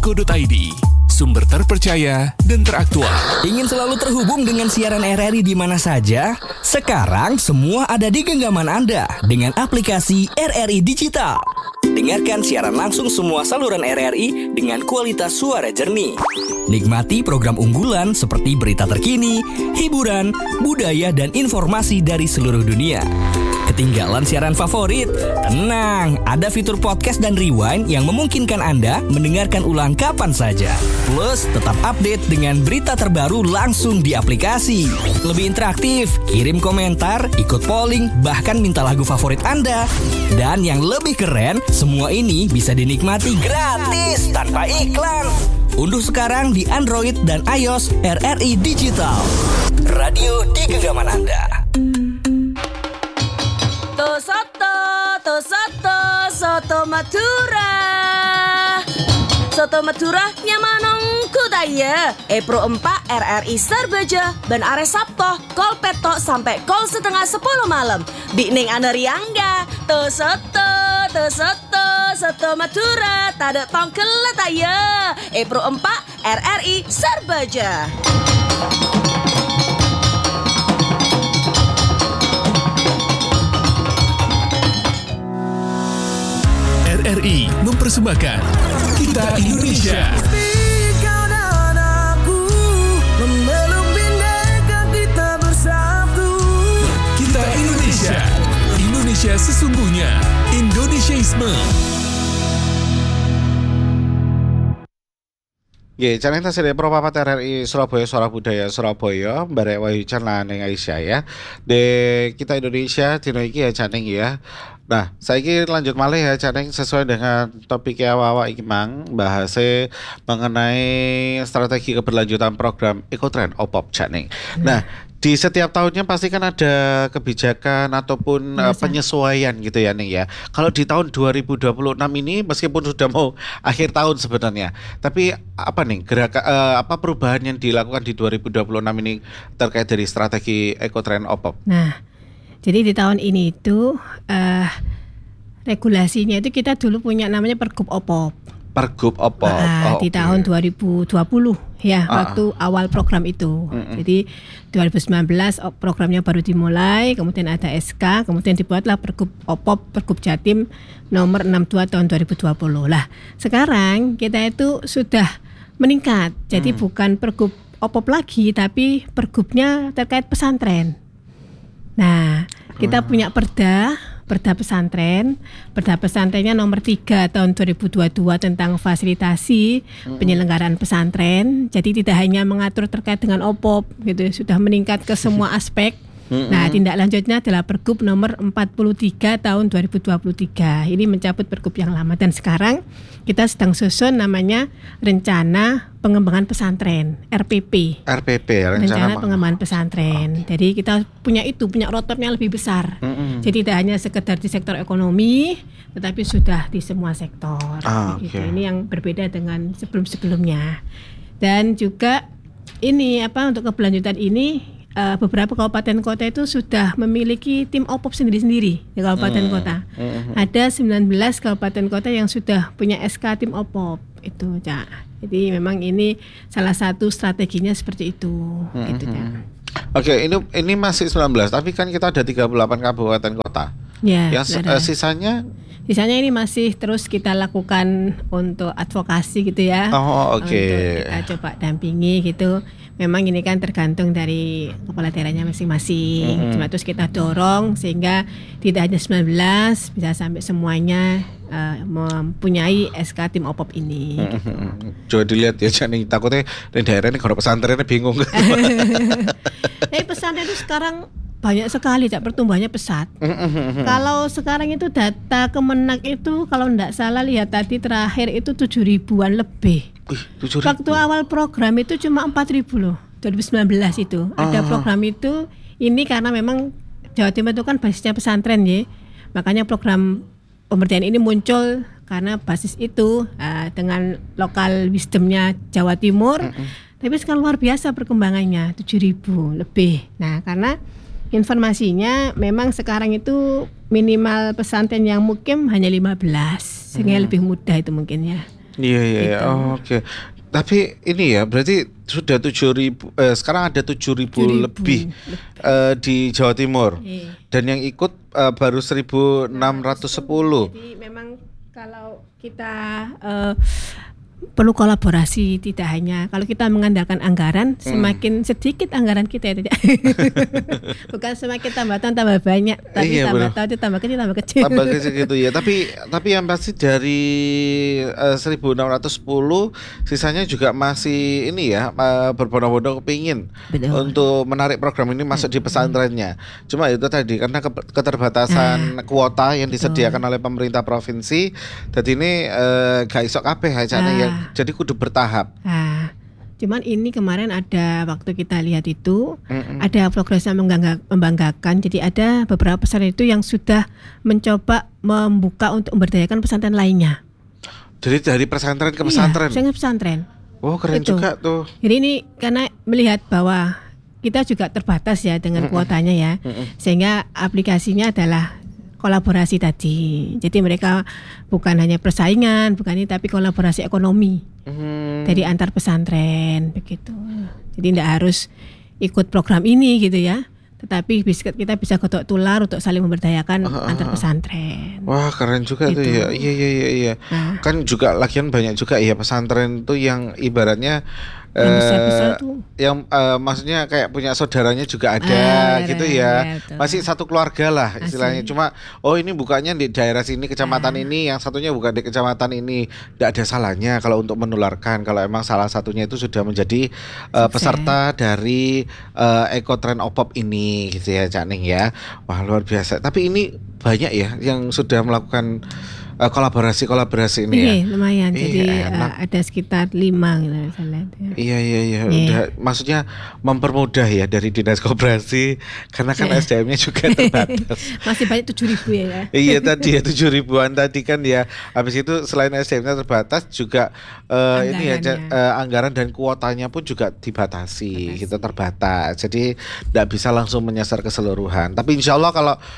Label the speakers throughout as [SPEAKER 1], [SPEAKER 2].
[SPEAKER 1] RRI.co.id, sumber terpercaya dan teraktual.
[SPEAKER 2] Ingin selalu terhubung dengan siaran RRI di mana saja? Sekarang semua ada di genggaman Anda dengan aplikasi RRI Digital. Dengarkan siaran langsung semua saluran RRI dengan kualitas suara jernih. Nikmati program unggulan seperti berita terkini, hiburan, budaya, dan informasi dari seluruh dunia. Ketinggalan siaran favorit? Tenang, ada fitur podcast dan rewind yang memungkinkan Anda mendengarkan ulang kapan saja. Plus, tetap update dengan berita terbaru langsung di aplikasi. Lebih interaktif, kirim komentar, ikut polling, bahkan minta lagu favorit Anda. Dan yang lebih keren, semua ini bisa dinikmati gratis tanpa iklan. Unduh sekarang di Android dan iOS RRI Digital. Radio di genggaman Anda.
[SPEAKER 3] Soto Madura. Soto Madura nyamanong kudaya. Pro 4 RRI Sarbaja Ben Are Sabtoh kol petok sampai kol setengah 10 malam. Bikning aneriangga. Soto Madura tada tongkel letaya. Pro 4 RRI Sarbaja.
[SPEAKER 1] RRI mempersembahkan Kita Indonesia.
[SPEAKER 4] Kau dan aku memeluk bhinneka kita bersatu.
[SPEAKER 1] Kita Indonesia. Indonesia sesungguhnya. Indonesiaisme.
[SPEAKER 5] Nggih, channel tasih Propapat RRI Surabaya Suara Budaya Surabaya barek Wahyucan lan Aisyah ya. De Kita Indonesia dino iki ya Caneng ya. Nah, saiki lanjut malih ya Caneng sesuai dengan topik awak iki mang bahase mengenai strategi keberlanjutan program Ekotrend OPOP Caneng. Nah, di setiap tahunnya pasti kan ada kebijakan ataupun penyesuaian gitu ya Ning ya. Kalau di tahun 2026 ini meskipun sudah mau akhir tahun sebenarnya, tapi apa nih apa perubahan yang dilakukan di 2026 ini terkait dari strategi Ekotrend OPOP?
[SPEAKER 6] Nah, jadi di tahun ini itu regulasinya itu kita dulu punya namanya Pergub OPOP.
[SPEAKER 5] Pergub OPOP.
[SPEAKER 6] Di tahun 2020 ya, waktu awal program itu. Jadi 2019 programnya baru dimulai, kemudian ada SK, kemudian dibuatlah Pergub OPOP, Pergub Jatim nomor 62 tahun 2020. Lah, sekarang kita itu sudah meningkat. Jadi bukan Pergub OPOP lagi, tapi pergubnya terkait pesantren. Nah, kita punya Perda pesantrennya nomor 3 tahun 2022 tentang fasilitasi penyelenggaraan pesantren. Jadi tidak hanya mengatur terkait dengan OPOP gitu, sudah meningkat ke semua aspek. Nah, tindak lanjutnya adalah Pergub nomor 43 tahun 2023. Ini mencabut Pergub yang lama dan sekarang kita sedang susun namanya Rencana Pengembangan Pesantren, RPP. Rencana Pengembangan Pesantren. Jadi kita punya roadmap-nya lebih besar. Jadi tidak hanya sekedar di sektor ekonomi, tetapi sudah di semua sektor. Gitu. Ini yang berbeda dengan sebelum-sebelumnya. Dan juga ini untuk keberlanjutan ini beberapa kabupaten kota itu sudah memiliki tim OPOP sendiri-sendiri di kabupaten kota. Ada 19 kabupaten kota yang sudah punya SK tim OPOP itu, Cak. Jadi memang ini salah satu strateginya seperti itu, gitu, Cak.
[SPEAKER 5] Oke, ini masih 19, tapi kan kita ada 38 kabupaten kota.
[SPEAKER 6] Ya,
[SPEAKER 5] yang sisanya
[SPEAKER 6] ini masih terus kita lakukan untuk advokasi gitu ya. Untuk kita coba dampingi gitu. Memang ini kan tergantung dari kepala daerahnya masing-masing. Cuma terus kita dorong sehingga tidak hanya 19, bisa sampai semuanya mempunyai SK tim OPOP ini. Gitu.
[SPEAKER 5] Coba dilihat ya, jangan takutnya di daerah ini kalau pesantrennya bingung.
[SPEAKER 6] Tapi pesantren itu sekarang banyak sekali, pertumbuhannya pesat. Kalau sekarang itu data Kemenak itu kalau enggak salah lihat tadi terakhir itu 7.000-an lebih. 7.000. Waktu awal program itu cuma 4.000 loh, 2019 itu. Ada program itu, ini karena memang Jawa Timur itu kan basisnya pesantren ya. Makanya program pemberdayaan ini muncul karena basis itu dengan lokal wisdomnya Jawa Timur. Tapi sekarang luar biasa perkembangannya, 7.000 lebih. Nah, karena informasinya memang sekarang itu minimal pesantren yang mukim hanya 15, sehingga lebih mudah itu mungkin ya.
[SPEAKER 5] Iya.
[SPEAKER 6] Gitu.
[SPEAKER 5] Oh, oke. Tapi ini ya berarti sudah 7.000 sekarang ada 7.000 lebih di Jawa Timur.
[SPEAKER 6] Iya.
[SPEAKER 5] Dan yang ikut baru 1.610.
[SPEAKER 6] Jadi memang kalau kita perlu kolaborasi, tidak hanya kalau kita mengandalkan anggaran, semakin sedikit anggaran kita ya tidak. Bukan semakin tambah tahun tambah banyak, tapi
[SPEAKER 5] Iya,
[SPEAKER 6] tambah
[SPEAKER 5] benar.
[SPEAKER 6] tahun itu tambah kecil.
[SPEAKER 5] Tambah kecil gitu ya. Tapi yang pasti dari 1.610 sisanya juga masih ini ya berbondong-bondong kepingin
[SPEAKER 6] Betul.
[SPEAKER 5] untuk menarik program ini masuk di pesantrennya. Cuma itu tadi karena keterbatasan kuota yang disediakan oleh pemerintah provinsi, jadi ini gak iso kabeh aja ya. Jadi kudu bertahap.
[SPEAKER 6] Nah, cuman ini kemarin ada waktu kita lihat itu ada progres yang membanggakan. Jadi ada beberapa pesantren itu yang sudah mencoba membuka untuk memberdayakan pesantren lainnya.
[SPEAKER 5] Jadi dari pesantren ke pesantren.
[SPEAKER 6] Iya, pesantren.
[SPEAKER 5] Oh, keren
[SPEAKER 6] Itu.
[SPEAKER 5] juga tuh.
[SPEAKER 6] Jadi ini karena melihat bahwa kita juga terbatas ya dengan kuotanya ya, sehingga aplikasinya adalah kolaborasi tadi. Jadi mereka bukan hanya persaingan, bukan ini, tapi kolaborasi ekonomi dari antar pesantren begitu. Jadi tidak harus ikut program ini gitu ya, tetapi kita bisa gotong tular untuk saling memberdayakan antar pesantren.
[SPEAKER 5] Wah, keren juga tuh
[SPEAKER 6] Gitu.
[SPEAKER 5] ya. Iya. Kan juga lagian banyak juga ya pesantren tuh yang ibaratnya
[SPEAKER 6] Yang besar-besar tuh.
[SPEAKER 5] yang maksudnya kayak punya saudaranya juga ada gitu ya.
[SPEAKER 6] betul.
[SPEAKER 5] Masih satu keluarga lah istilahnya.
[SPEAKER 6] Asli.
[SPEAKER 5] Cuma ini bukanya di daerah sini kecamatan ini, yang satunya bukan di kecamatan ini. Tidak ada salahnya kalau untuk menularkan kalau emang salah satunya itu sudah menjadi peserta dari Ekotrend Opop ini gitu ya, Cak Ning ya. Wah, luar biasa. Tapi ini banyak ya yang sudah melakukan kolaborasi ini ya.
[SPEAKER 6] Iya, lumayan.
[SPEAKER 5] Iya,
[SPEAKER 6] Jadi
[SPEAKER 5] enak.
[SPEAKER 6] ada sekitar 5 gitu saya lihat ya.
[SPEAKER 5] Iya.
[SPEAKER 6] Iya.
[SPEAKER 5] Udah, maksudnya mempermudah ya dari dinas koperasi karena kan SDM-nya juga terbatas.
[SPEAKER 6] Masih banyak 7.000 ya.
[SPEAKER 5] Iya tadi ya 7.000-an tadi kan ya. Habis itu selain SDM-nya terbatas juga ini ya anggaran dan kuotanya pun juga dibatasi, gitu terbatas. Jadi tidak bisa langsung menyasar keseluruhan. Tapi insya Allah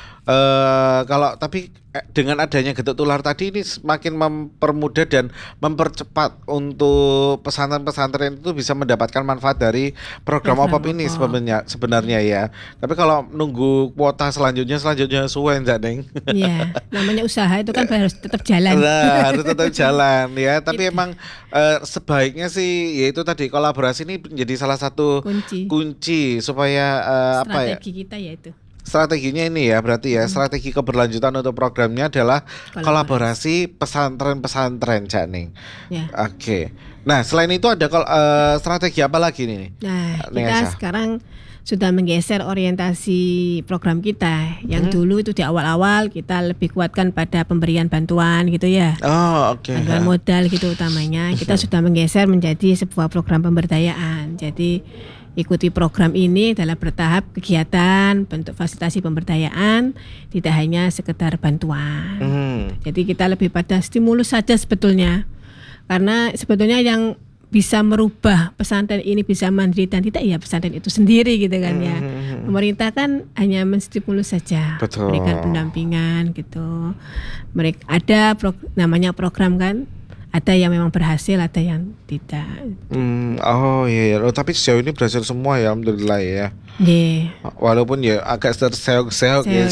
[SPEAKER 5] kalau tapi dengan adanya getuk tular tadi ini semakin mempermudah dan mempercepat untuk pesantren-pesantren itu bisa mendapatkan manfaat dari program Opop ini sebenarnya ya. Tapi kalau nunggu kuota selanjutnya suwe Ndak Ning.
[SPEAKER 6] Iya, namanya usaha itu kan harus tetap jalan.
[SPEAKER 5] Nah, harus tetap jalan ya. Tapi emang sebaiknya sih yaitu tadi kolaborasi ini menjadi salah satu kunci supaya
[SPEAKER 6] strategi kita ya itu.
[SPEAKER 5] Strateginya ini ya berarti ya strategi keberlanjutan untuk programnya adalah kolaborasi pesantren-pesantren, Cak Ning.
[SPEAKER 6] Ya.
[SPEAKER 5] Oke. Nah selain itu ada strategi apa lagi nih?
[SPEAKER 6] Nah kita sekarang sudah menggeser orientasi program kita. Yang dulu itu di awal-awal kita lebih kuatkan pada pemberian bantuan gitu ya.
[SPEAKER 5] Oh oke.
[SPEAKER 6] Bantuan modal gitu utamanya. Kita sudah menggeser menjadi sebuah program pemberdayaan. Jadi ikuti program ini adalah bertahap kegiatan bentuk fasilitasi pemberdayaan, tidak hanya sekedar bantuan. Jadi kita lebih pada stimulus saja sebetulnya. Karena sebetulnya yang bisa merubah pesantren ini bisa mandiri dan tidak ya pesantren itu sendiri gitu kan ya. Pemerintah kan hanya menstimulus saja, memberikan pendampingan gitu. Mereka ada namanya program kan. Ada yang memang berhasil, ada yang tidak.
[SPEAKER 5] Oh iya. Tapi sejauh ini berhasil semua ya, alhamdulillah ya.
[SPEAKER 6] Iya.
[SPEAKER 5] Walaupun ya agak terseok-seok ya.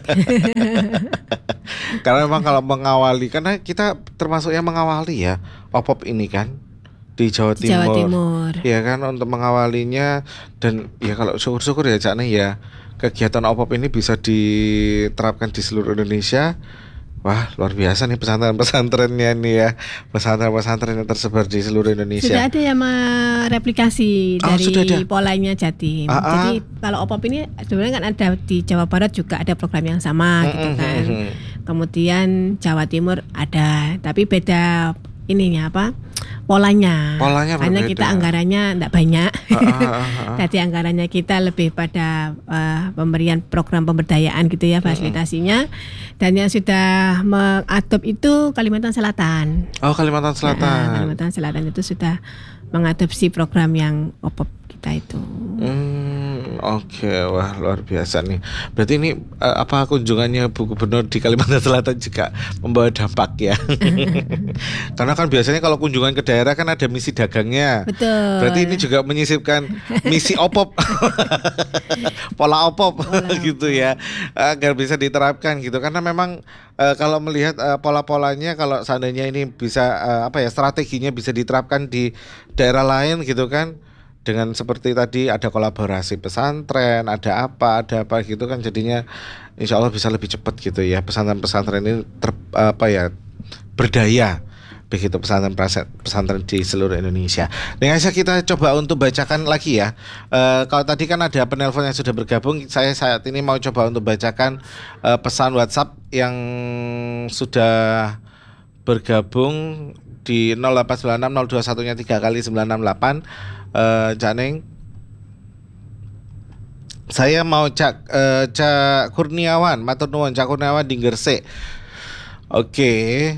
[SPEAKER 5] Karena memang kalau mengawali, karena kita termasuk yang mengawali ya Opop ini kan di Jawa Timur. Ya kan untuk mengawalinya dan ya kalau syukur-syukur ya Cak Ning ya kegiatan Opop ini bisa diterapkan di seluruh Indonesia. Wah luar biasa nih pesantren-pesantrennya nih ya. Pesantren-pesantren yang tersebar di seluruh Indonesia.
[SPEAKER 6] Sudah ada yang mereplikasi dari polanya Jatim. Jadi kalau Opop ini sebenarnya kan ada di Jawa Barat juga ada program yang sama gitu kan. Kemudian Jawa Timur ada, tapi beda ininya polanya karena
[SPEAKER 5] berbeda.
[SPEAKER 6] kita anggarannya tidak banyak. Jadi anggarannya kita lebih pada pemberian program pemberdayaan gitu ya fasilitasinya. Dan yang sudah mengadop itu Kalimantan Selatan.
[SPEAKER 5] Oh Kalimantan Selatan.
[SPEAKER 6] Kalimantan Selatan itu sudah mengadopsi program yang Opop kita itu.
[SPEAKER 5] Oke, wah luar biasa nih. Berarti ini apa kunjungannya Bu Gubernur di Kalimantan Selatan juga membawa dampak ya? Karena kan biasanya kalau kunjungan ke daerah kan ada misi dagangnya.
[SPEAKER 6] Betul.
[SPEAKER 5] Berarti ini juga menyisipkan misi opop, pola opop gitu ya, agar bisa diterapkan gitu. Karena memang kalau melihat pola-polanya, kalau seandainya ini bisa strateginya bisa diterapkan di daerah lain gitu kan. Dengan seperti tadi ada kolaborasi pesantren, ada apa gitu kan, jadinya insya Allah bisa lebih cepat gitu ya, pesantren-pesantren ini berdaya begitu, pesantren di seluruh Indonesia. Dengan saya kita coba untuk bacakan lagi ya. Kalau tadi kan ada penelpon yang sudah bergabung, saya saat ini mau coba untuk bacakan pesan WhatsApp yang sudah bergabung di 0896 021-nya 3 kali 968. Cak Neng, saya mau Cak Kurniawan, matur nuwun Cak Kurniawan di Gresik. Oke.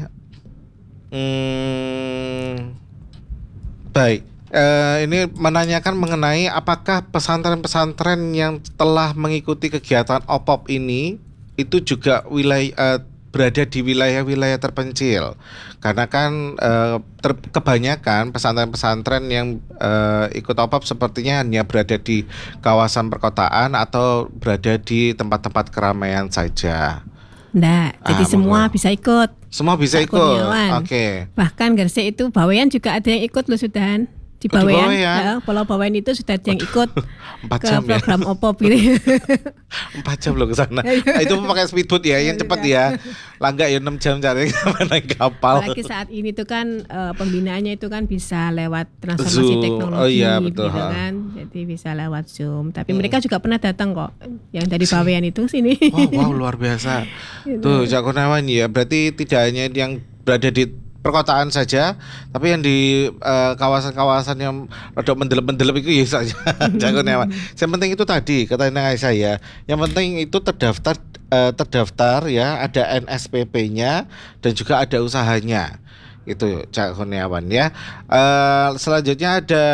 [SPEAKER 5] Baik. Ini menanyakan mengenai apakah pesantren-pesantren yang telah mengikuti kegiatan OPOP ini itu juga berada di wilayah-wilayah terpencil, karena kan kebanyakan pesantren-pesantren yang ikut OPOP sepertinya hanya berada di kawasan perkotaan atau berada di tempat-tempat keramaian saja.
[SPEAKER 6] Enggak, jadi semua bisa ikut.
[SPEAKER 5] Semua bisa ikut. Oke.
[SPEAKER 6] Bahkan Gresik itu Bawean juga ada yang ikut loh sudahan. Di Bawean, Pulau Bawean itu sudah ada yang ikut
[SPEAKER 5] 4 jam
[SPEAKER 6] ke program OPOP ini.
[SPEAKER 5] 4 jam loh ke sana. Itu pakai speedboat ya, yang cepat ya. Langga ya 6 jam cari naik kapal.
[SPEAKER 6] Apalagi saat ini tuh kan pembinaannya itu kan bisa lewat transformasi
[SPEAKER 5] Zoom.
[SPEAKER 6] teknologi,
[SPEAKER 5] Oh iya, betul.
[SPEAKER 6] gitu kan. Jadi bisa lewat Zoom. Tapi mereka juga pernah datang kok, yang dari Bawean itu sini.
[SPEAKER 5] Wow, luar biasa. Tuh Cak Kurniawan ya, berarti tidak hanya yang berada di perkotaan saja, tapi yang di kawasan-kawasan yang rada mendelep-mendelep itu ya saja. Jangan ya. Yang penting itu tadi kata saya, yang penting itu terdaftar ya, ada NSPP-nya dan juga ada usahanya. Itu Cak Kurniawan ya. Selanjutnya ada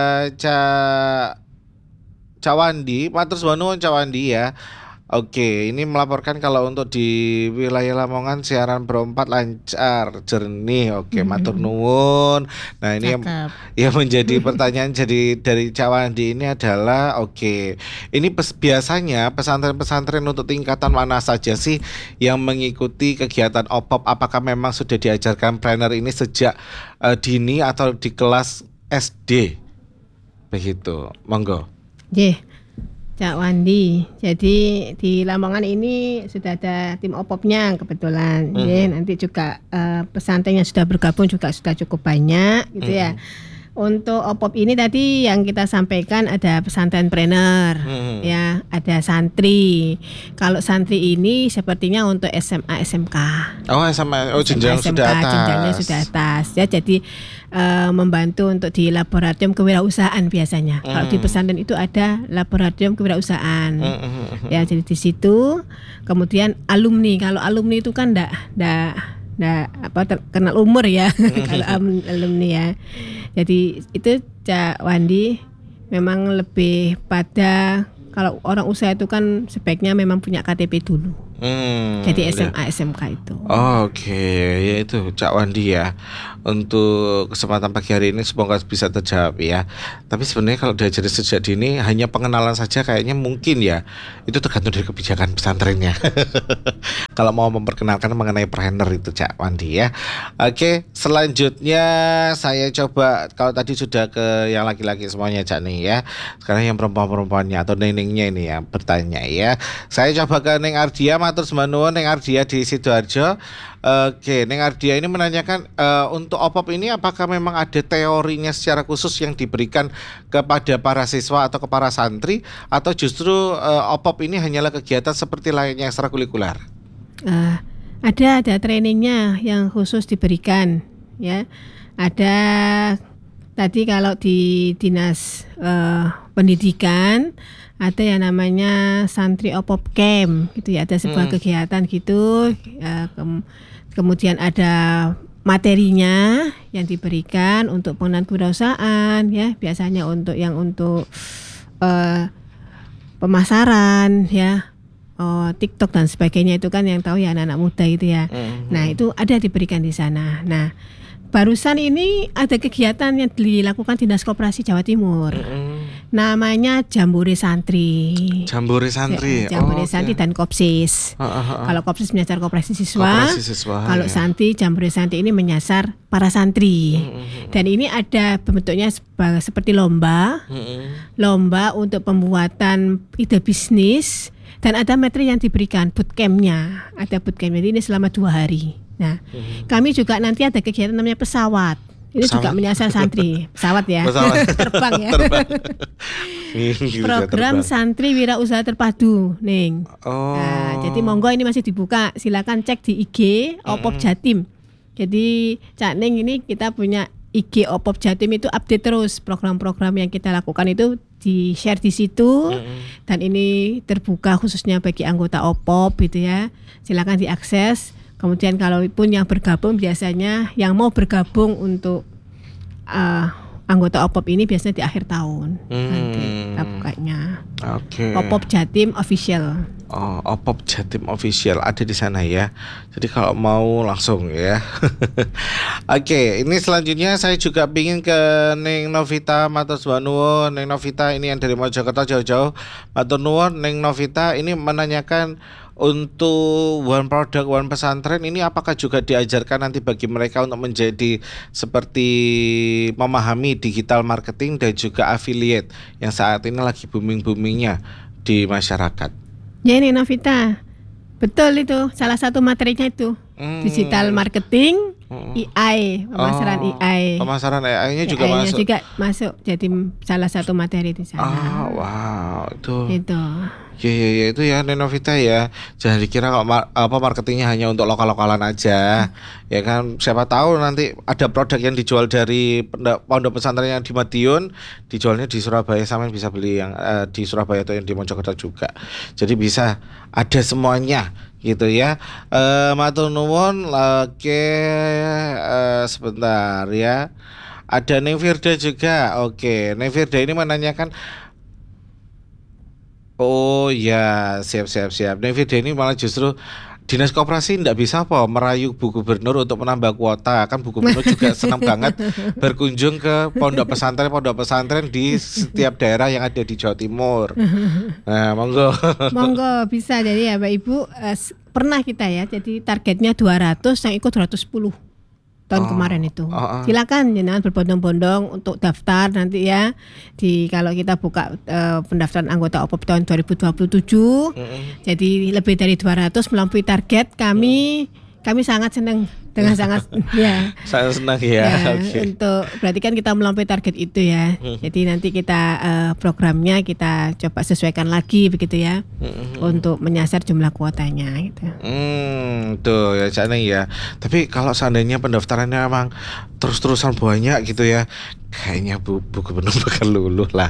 [SPEAKER 5] Cak Wandi, matur nuwun Cak Wandi ya. Oke, ini melaporkan kalau untuk di wilayah Lamongan siaran Pro 4 lancar, jernih. Oke, matur nuwun. Nah, ini yang menjadi pertanyaan jadi dari Cawandi ini adalah ini biasanya pesantren-pesantren untuk tingkatan mana saja sih yang mengikuti kegiatan OPOP? Apakah memang sudah diajarkan planner ini sejak dini atau di kelas SD? Begitu. Monggo.
[SPEAKER 6] Cak Wandi, jadi di Lamongan ini sudah ada tim OPOP-nya kebetulan. Nanti juga pesantren yang sudah bergabung juga sudah cukup banyak gitu ya. Untuk OPOP ini tadi yang kita sampaikan ada pesantren trainer, ya, ada santri. Kalau santri ini sepertinya untuk SMA SMK.
[SPEAKER 5] Oh SMA, jenjang
[SPEAKER 6] SMK,
[SPEAKER 5] sudah atas.
[SPEAKER 6] Jenjangnya sudah atas. Ya, jadi membantu untuk di laboratorium kewirausahaan biasanya. Kalau di pesantren itu ada laboratorium kewirausahaan. Ya, jadi di situ. Kemudian alumni. Kalau alumni itu kan kenal umur ya. Kalau alumni ya. Jadi itu Cak Wandi memang lebih pada kalau orang usaha itu kan sebaiknya memang punya KTP dulu. Jadi SMA SMK itu.
[SPEAKER 5] Oke, ya itu Cak Wandi ya. Untuk kesempatan pagi hari ini semoga bisa terjawab ya. Tapi sebenarnya kalau diajari sejak dini hanya pengenalan saja kayaknya mungkin ya. Itu tergantung dari kebijakan pesantrennya. Kalau mau memperkenalkan mengenai planner itu Cak Wandi ya. Oke, selanjutnya saya coba, kalau tadi sudah ke yang laki-laki semuanya Cak nih ya. Sekarang yang perempuan-perempuannya atau nenengnya ini ya bertanya ya. Saya coba ke Neng Ardia, matur nuwun Neng Ardia di Sidoarjo. Oke, Neng Ardia ini menanyakan untuk OPOP ini apakah memang ada teorinya secara khusus yang diberikan kepada para siswa atau ke para santri, atau justru OPOP ini hanyalah kegiatan seperti lainnya ekstrakurikuler?
[SPEAKER 6] Ada trainingnya yang khusus diberikan ya. Ada tadi kalau di dinas pendidikan ada yang namanya santri OPOP camp gitu ya, ada sebuah kegiatan gitu. Kemudian ada materinya yang diberikan untuk pengenalan kewirausahaan ya, biasanya untuk pemasaran ya, TikTok dan sebagainya itu kan yang tahu ya anak-anak muda itu ya. Nah itu ada diberikan di sana. Nah barusan ini ada kegiatan yang dilakukan Dinas Koperasi Jawa Timur. Namanya Jambore Santri.
[SPEAKER 5] Jambore Santri.
[SPEAKER 6] Jambore Santri dan Kopsis. Kalau Kopsis menyasar koperasi siswa. Kalau Santri, Jambore Santri ini menyasar para santri. Dan ini ada bentuknya seperti lomba. Lomba untuk pembuatan ide bisnis. Dan ada materi yang diberikan, bootcampnya. Ada bootcampnya, ini selama 2 hari. Nah, kami juga nanti ada kegiatan namanya pesawat. Ini juga menyasar santri, pesawat ya, terbang ya. Program Santri Wirausaha Terpadu, Neng. Nah, jadi monggo ini masih dibuka, silakan cek di IG Opop Jatim. Jadi Cak Neng ini kita punya IG Opop Jatim itu update terus program-program yang kita lakukan itu di share di situ. Dan ini terbuka khususnya bagi anggota Opop gitu ya. Silakan diakses. Kemudian kalaupun yang bergabung biasanya yang mau bergabung untuk anggota Opop ini biasanya di akhir tahun nanti kita bukanya. Opop Jatim Official.
[SPEAKER 5] Opop Jatim Official ada di sana ya. Jadi kalau mau langsung ya. Oke, ini selanjutnya saya juga pingin ke Neng Novita matur nuwun. Neng Novita ini yang dari Mojokerto jauh-jauh. Matur nuwun Neng Novita ini menanyakan untuk one product, one pesantren ini apakah juga diajarkan nanti bagi mereka untuk menjadi seperti memahami digital marketing dan juga affiliate yang saat ini lagi booming-boomingnya di masyarakat?
[SPEAKER 6] Ya ini Novita, betul itu salah satu materinya itu digital marketing, AI, pemasaran AI.
[SPEAKER 5] Pemasaran AI-nya juga
[SPEAKER 6] AI-nya
[SPEAKER 5] masuk.
[SPEAKER 6] juga masuk jadi salah satu materi di sana.
[SPEAKER 5] Wow, itu.
[SPEAKER 6] Itu.
[SPEAKER 5] Ya itu ya Nenovita ya. Jangan dikira kalau marketingnya hanya untuk lokal-lokalan aja. Ya kan siapa tahu nanti ada produk yang dijual dari pondok pesantren yang di Madiun dijualnya di Surabaya, sama bisa beli yang di Surabaya atau yang di Mojokerto juga. Jadi bisa ada semuanya gitu ya. Matur nuwun. Oke, sebentar ya. Ada Neng Firda juga. Oke, Neng Firda ini menanyakan. Oh ya, siap. Neng Firda ini malah justru Dinas Koperasi tidak bisa merayu Bu Gubernur untuk menambah kuota. Kan Bu Gubernur juga senang banget berkunjung ke pondok pesantren di setiap daerah yang ada di Jawa Timur. Nah, monggo.
[SPEAKER 6] Monggo bisa. Jadi ya Mbak Ibu, pernah kita ya, jadi targetnya 200, yang ikut 210 tahun kemarin itu. Silakan jangan berbondong-bondong untuk daftar nanti ya. Kalau kita buka pendaftaran anggota Opop tahun 2027. Jadi lebih dari 200 melampaui target kami. Kami sangat senang dengan sangat ya.
[SPEAKER 5] Sangat senang ya.
[SPEAKER 6] Untuk berarti kan kita melampaui target itu ya. Jadi nanti kita programnya kita coba sesuaikan lagi begitu ya. Untuk menyasar jumlah kuotanya gitu.
[SPEAKER 5] Tuh ya Cak Neng ya. Tapi kalau seandainya pendaftarannya emang terus-terusan banyak gitu ya, kayaknya Bu Gubernur bakal luluh lah.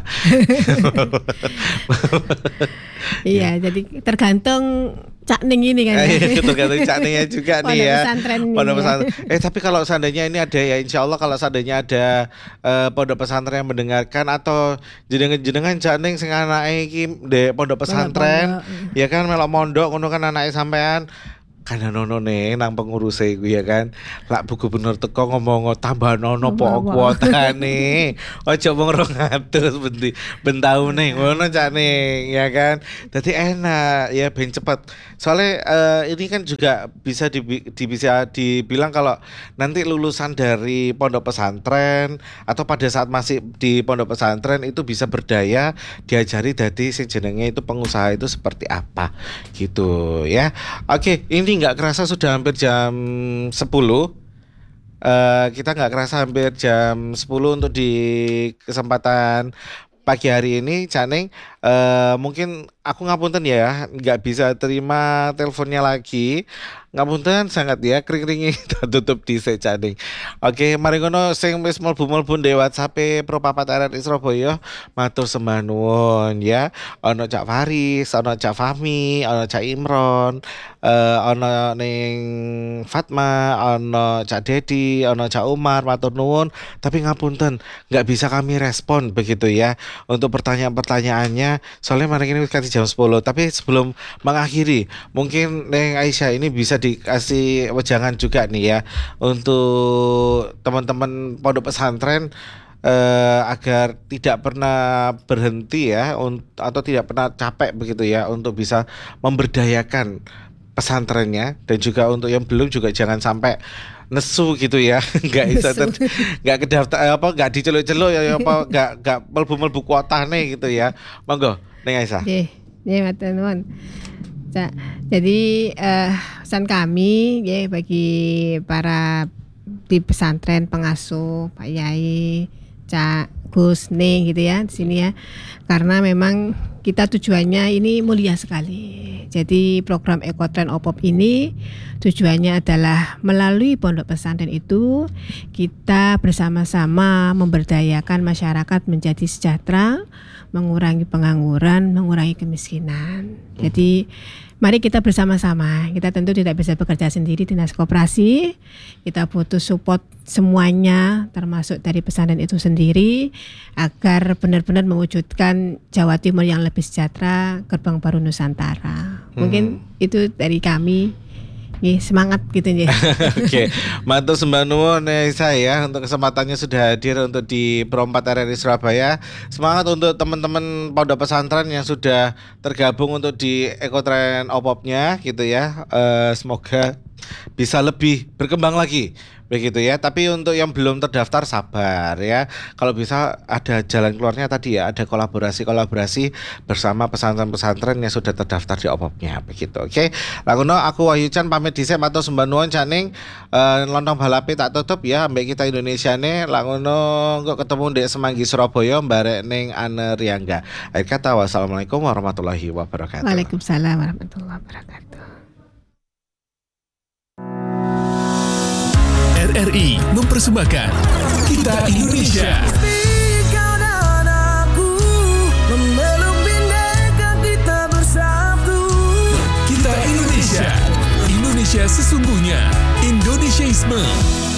[SPEAKER 6] Iya, jadi tergantung Cak Neng ini kan.
[SPEAKER 5] Tergantung Cak Nengnya juga nih ya. Pondok pesantren. Tapi kalau seandainya ini ada ya, insya Allah kalau seandainya ada pondok pesantren yang mendengarkan atau jenengan Cak Neng sing anake iki ndek pondok pesantren, ya kan melok mondok ngono kan anake sampean. Kan nono nih nang pengurus iku ya kan. Lak Bu Gubernur teko ngomong tambah nono pokok kuotane. Ojo wong 200 bentaune ngono Cak Ning ya kan. Dadi enak ya ben cepet. Soalnya ini kan juga bisa dibilang kalau nanti lulusan dari pondok pesantren atau pada saat masih di pondok pesantren itu bisa berdaya diajari dadi sing jenenge itu pengusaha itu seperti apa gitu ya. Oke, ini nggak kerasa sudah hampir jam 10. Kita nggak kerasa hampir jam 10 untuk di kesempatan pagi hari ini Cak Neng. Mungkin aku ngapunten ya nggak bisa terima teleponnya lagi. Ngapunten sangat ya, kring-kringi kita tutup di Cak Neng. Oke, mari ngono sing wis mlebu-mlebu ndek WhatsApp Pro Papat RRI Surabaya matur sembah nuwun ya. Ono Cak Faris, ono Cak Fahmi, ono Cak Imron, ono ning Fatma, ono Cak Dedi, ono Cak Umar, matur nuwun. Tapi ngapunten nggak bisa kami respon begitu ya untuk pertanyaan-pertanyaannya. waktunya. Soalnya mari ini ganti jam 10. Tapi sebelum mengakhiri, mungkin Neng Aisyah ini bisa dikasih wejangan juga nih ya untuk teman-teman pondok pesantren agar tidak pernah berhenti ya atau tidak pernah capek begitu ya untuk bisa memberdayakan pesantrennya, dan juga untuk yang belum juga jangan sampai nesu gitu ya, nggak kedaftar nggak diceluk-celuk ya nggak melbu kuotane gitu ya. Monggo Neng Aisyah.
[SPEAKER 6] Nggih, matur nuwun. Jadi pesan kami ya bagi para di pesantren, pengasuh, Pak Yai, Cak Gus, Neng gitu ya di sini ya. Karena memang kita tujuannya ini mulia sekali. Jadi program Ekotrend OPOP ini tujuannya adalah melalui pondok pesantren itu kita bersama-sama memberdayakan masyarakat menjadi sejahtera, mengurangi pengangguran, mengurangi kemiskinan. Jadi mari kita bersama-sama. Kita tentu tidak bisa bekerja sendiri, dinas koperasi. Kita butuh support semuanya, termasuk dari pesantren itu sendiri, agar benar-benar mewujudkan Jawa Timur yang lebih sejahtera, gerbang baru Nusantara. Mungkin itu dari kami. Semangat gitu ya.
[SPEAKER 5] Oke, matur sembah nuwun saya untuk kesempatannya sudah hadir untuk di Pro 4 RRI Surabaya. Semangat untuk teman-teman pondok pesantren yang sudah tergabung untuk di Ekotrend OPOP-nya gitu ya. Semoga bisa lebih berkembang lagi begitu ya. Tapi untuk yang belum terdaftar sabar ya. Kalau bisa ada jalan keluarnya tadi ya, ada kolaborasi bersama pesantren-pesantren yang sudah terdaftar di OPOP-nya begitu. Oke. Lakono aku Wahyu Chan pamit dhisik matur sembah nuwun Caning. Lontong balape tak tutup ya ambek kita Indonesia nih. Lakono kok ketemu di Semanggi Surabaya barek ning Ane Riyangga. Akhir kata wassalamualaikum warahmatullahi wabarakatuh.
[SPEAKER 6] Waalaikumsalam warahmatullahi wabarakatuh.
[SPEAKER 1] RRI mempersembahkan Kita Indonesia.
[SPEAKER 4] Kau dan aku memeluk bindeka kita bersatu.
[SPEAKER 1] Kita Indonesia. Indonesia sesungguhnya. Indonesiaisme.